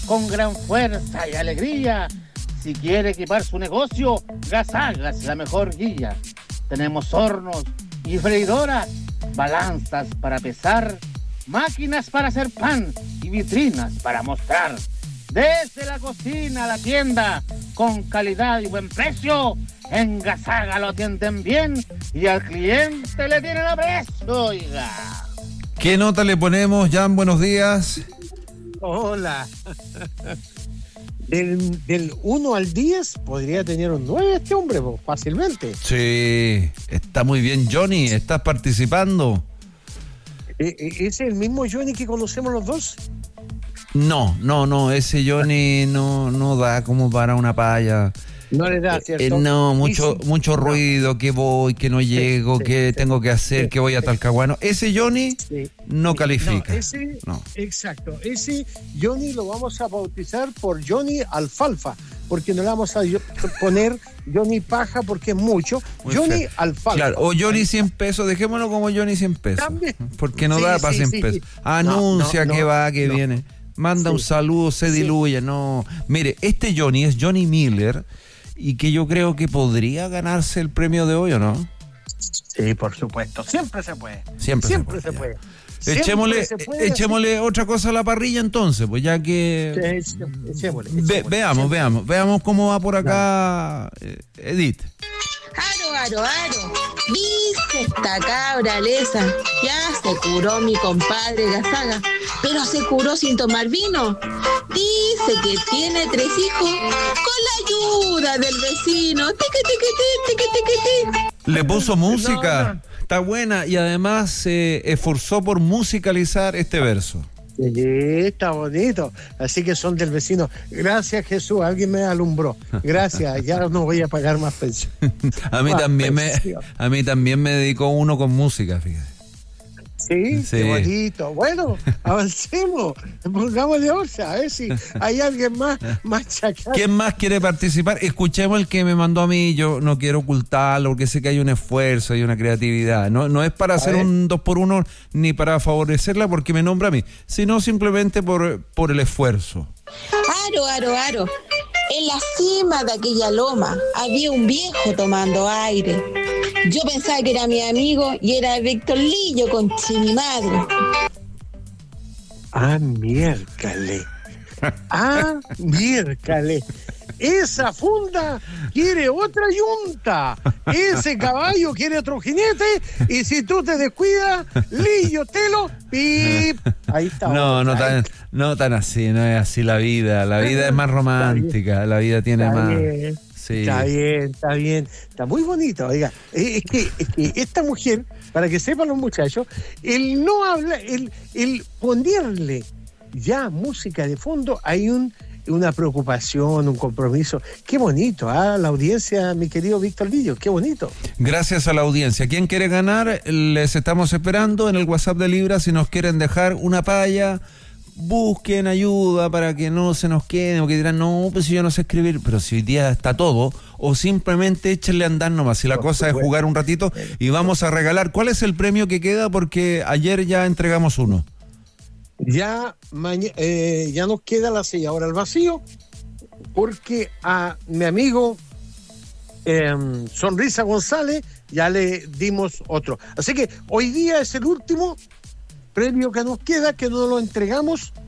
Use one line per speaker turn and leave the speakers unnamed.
con gran fuerza y alegría. Si quiere equipar su negocio, Gasaga es la mejor guía. Tenemos hornos y freidoras, balanzas para pesar, máquinas para hacer pan y vitrinas para mostrar. Desde la cocina a la tienda, con calidad y buen precio, en Gasaga lo atienden bien y al cliente le tienen aprecio, oiga.
¿Qué nota le ponemos, Jan? Buenos días.
Hola. Del 1 al 10 podría tener un 9 este hombre, fácilmente.
Sí, está muy bien, Johnny. ¿Estás participando?
¿Es el mismo Johnny que conocemos los dos?
No, ese Johnny no da como para una palla.
No le da, ¿cierto?
No, mucho ruido, que voy, que no llego, que tengo que hacer, que voy a Talcahuano. Ese Johnny no califica. No.
Exacto, ese Johnny lo vamos a bautizar por Johnny Alfalfa, porque no le vamos a poner Johnny Paja porque es mucho. Muy Johnny feo. Alfalfa.
Claro, o Johnny 100 pesos, dejémoslo como Johnny 100 pesos. También. Porque no da para 100 pesos. Anuncia que va, que viene. Manda un saludo, se diluye. No, mire, este Johnny es Johnny Miller, y que yo creo que podría ganarse el premio de hoy, ¿o no?
Sí, por supuesto. Siempre se puede.
Siempre se puede. Echémosle otra cosa a la parrilla entonces, pues ya que...
Echémosle.
Veamos cómo va por acá, Edith.
Aro, ¿viste esta cabra lesa? Ya se curó mi compadre Gasaga, pero se curó sin tomar vino. Dice que tiene 3 hijos con la ayuda del vecino.
Le puso música. No. Está buena y además se esforzó por musicalizar este verso.
Sí, está bonito. Así que son del vecino. Gracias, Jesús. Alguien me alumbró. Gracias. Ya no voy a pagar más pensión.
a mí también me dedicó uno con música, fíjate.
Sí, qué bonito. Bueno, avancemos. Pongámosle otra, a ver si hay alguien más chacal.
¿Quién más quiere participar? Escuchemos el que me mandó a mí. Yo no quiero ocultarlo porque sé que hay un esfuerzo y una creatividad. No es para hacer un 2x1 ni para favorecerla porque me nombra a mí, sino simplemente por el esfuerzo.
Aro. En la cima de aquella loma había un viejo tomando aire. Yo pensaba que era mi amigo y era Víctor Lillo con mi madre.
Miércale. Esa funda quiere otra yunta. Ese caballo quiere otro jinete. Y si tú te descuidas, Lillo, pip. Ahí está.
No tan así, no es así la vida. La vida es más romántica. La vida tiene más. Sí.
Está bien. Está muy bonito. Oiga, es que esta mujer, para que sepan los muchachos, el no habla, el ponerle ya música de fondo, hay una preocupación, un compromiso. Qué bonito, la audiencia, mi querido Víctor Lillo, qué bonito.
Gracias a la audiencia. ¿Quién quiere ganar? Les estamos esperando en el WhatsApp de Libra. Si nos quieren dejar una palla, busquen ayuda para que no se nos queden, o que dirán, no, pues si yo no sé escribir, pero si hoy día está todo, o simplemente échenle a andar nomás. Si la cosa es jugar un ratito y vamos a regalar. ¿Cuál es el premio que queda? Porque ayer ya entregamos uno.
Ya nos queda la selladora al vacío, porque a mi amigo Sonrisa González ya le dimos otro. Así que hoy día es el último premio que nos queda, que no lo entregamos